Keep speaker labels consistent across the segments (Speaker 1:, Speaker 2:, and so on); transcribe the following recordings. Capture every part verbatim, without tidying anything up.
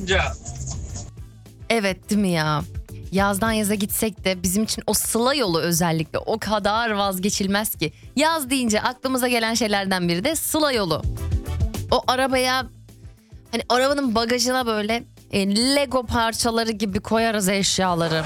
Speaker 1: amca.
Speaker 2: Evet, değil mi ya? Yazdan yaza gitsek de bizim için o Sıla yolu özellikle o kadar vazgeçilmez ki. Yaz deyince aklımıza gelen şeylerden biri de Sıla yolu. O arabaya, hani arabanın bagajına böyle e, Lego parçaları gibi koyarız eşyaları.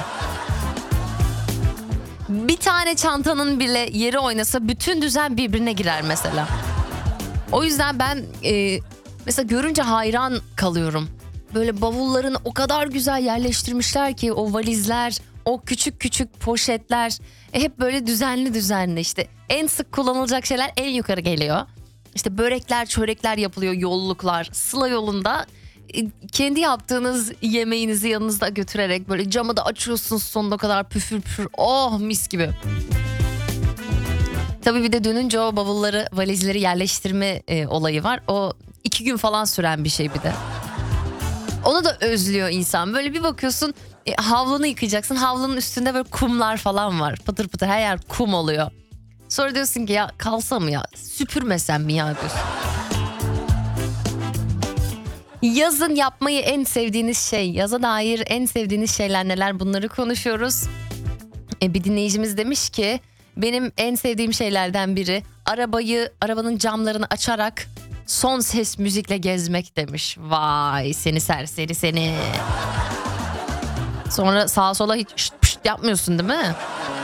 Speaker 2: Bir tane çantanın bile yeri oynasa bütün düzen birbirine girer mesela. O yüzden ben e, mesela görünce hayran kalıyorum. Böyle bavullarını o kadar güzel yerleştirmişler ki o valizler, o küçük küçük poşetler e, hep böyle düzenli düzenli işte. En sık kullanılacak şeyler en yukarı geliyor. İşte börekler, çörekler yapılıyor, yolluklar. Sıla yolunda e, kendi yaptığınız yemeğinizi yanınızda götürerek böyle camı da açıyorsunuz sonuna kadar püfür püfür. Oh, mis gibi. Tabii bir de dönünce o bavulları, valizleri yerleştirme e, olayı var. O iki gün falan süren bir şey bir de. Onu da özlüyor insan. Böyle bir bakıyorsun e, havlunu yıkayacaksın. Havlunun üstünde böyle kumlar falan var. Pıtır pıtır her yer kum oluyor. Sonra diyorsun ki ya kalsa mı ya? Süpürmesem mi ya diyorsun. Yazın yapmayı en sevdiğiniz şey, yaza dair en sevdiğiniz şeyler neler, bunları konuşuyoruz. E, bir dinleyicimiz demiş ki benim en sevdiğim şeylerden biri arabayı, arabanın camlarını açarak son ses müzikle gezmek demiş. Vay seni serseri seni. Sonra sağa sola hiç şıt pışt yapmıyorsun değil mi?